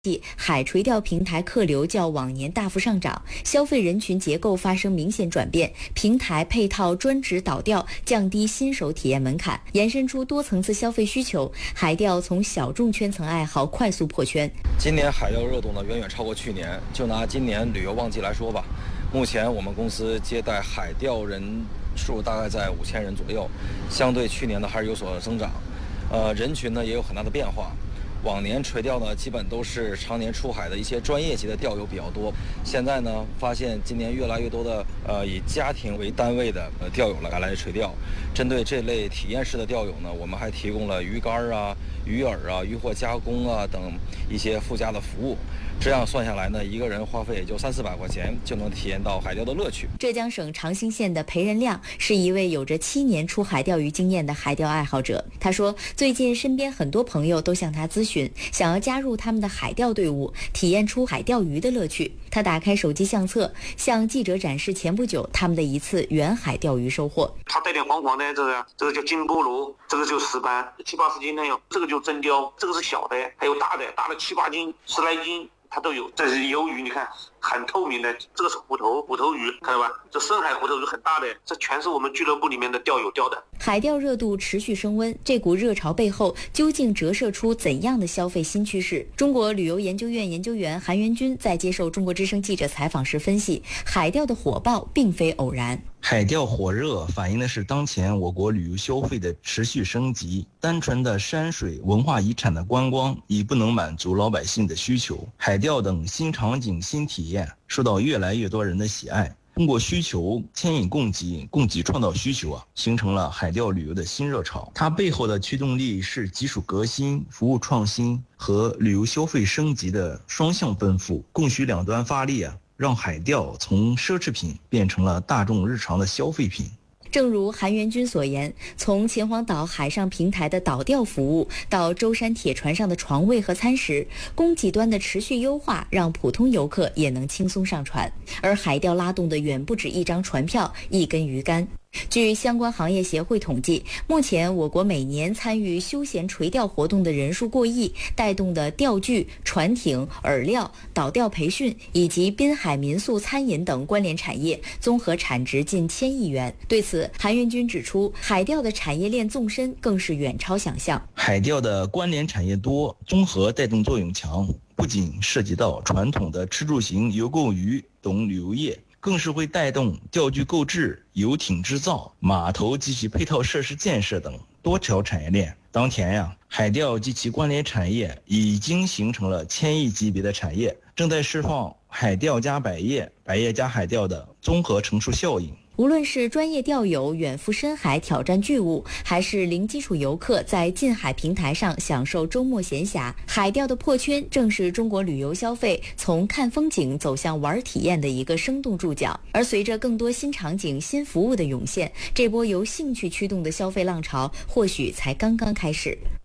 海垂钓平台客流较往年大幅上涨，消费人群结构发生明显转变，平台配套专职导钓，降低新手体验门槛，延伸出多层次消费需求。海钓从小众圈层爱好快速破圈。 今年海钓热度呢远远超过去年，就拿今年旅游旺季来说吧，目前我们公司接待海钓人数大概在5000人左右，相对去年呢还是有所增长。人群呢也有很大的变化。往年垂钓呢，基本都是常年出海的一些专业级的钓友比较多。现在呢，发现今年越来越多的以家庭为单位的钓友来垂钓。针对这类体验式的钓友呢，我们还提供了鱼竿啊、鱼饵啊、渔获加工啊等一些附加的服务。这样算下来呢，一个人花费也就300-400块钱，就能体验到海钓的乐趣。 浙江省长兴县的裴仁亮是一位有着7年出海钓鱼经验的海钓爱好者。他说，最近身边很多朋友都向他咨询，想要加入他们的海钓队伍，体验出海钓鱼的乐趣。他打开手机相册，向记者展示前不久他们的一次远海钓鱼收获。 它带点黄黄的，这个叫金菠萝，这个就石斑，7-80斤的有，这个就真鲷，这个是小的，还有大的7-8斤、10来斤。它都有。这是鱿鱼，你看很透明的，这个是虎头鱼，看到吧？这深海虎头鱼很大的，这全是我们俱乐部里面的钓友钓的。 海钓热度持续升温，这股热潮背后究竟折射出怎样的消费新趋势？中国旅游研究院研究员韩元军在接受中国之声记者采访时分析，海钓的火爆并非偶然。 海钓火热反映的是当前我国旅游消费的持续升级，单纯的山水文化遗产的观光已不能满足老百姓的需求，海钓等新场景新体验受到越来越多人的喜爱。通过需求牵引供给，供给创造需求形成了海钓旅游的新热潮。它背后的驱动力是技术革新、服务创新和旅游消费升级的双向奔赴，供需两端发力让海钓从奢侈品变成了大众日常的消费品。 正如韩元军所言，从秦皇岛海上平台的导钓服务到舟山铁船上的床位和餐食，供给端的持续优化让普通游客也能轻松上船。而海钓拉动的远不止一张船票、一根鱼竿。据相关行业协会统计，目前我国每年参与休闲垂钓活动的人数过亿，带动的钓具、船艇、饵料、导钓培训以及滨海民宿餐饮等关联产业综合产值近1000亿元。对此，韩元军指出，海钓的产业链纵深更是远超想象。 海钓的关联产业多，综合带动作用强，不仅涉及到传统的吃住行、游购娱等旅游业，更是会带动钓具购置、游艇制造、码头及其配套设施建设等多条产业链。当前海钓及其关联产业已经形成了1000亿级别的产业，正在释放海钓加百业、百业加海钓的综合乘数效应。 无论是专业钓友远赴深海挑战巨物，还是零基础游客在近海平台上享受周末闲暇，海钓的破圈正是中国旅游消费从看风景走向玩体验的一个生动注脚。而随着更多新场景、新服务的涌现，这波由兴趣驱动的消费浪潮或许才刚刚开始。